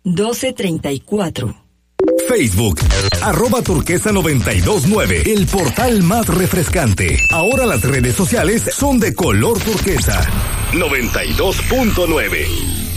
1234. Facebook, @turquesa929, el portal más refrescante. Ahora las redes sociales son de color turquesa. 92.9.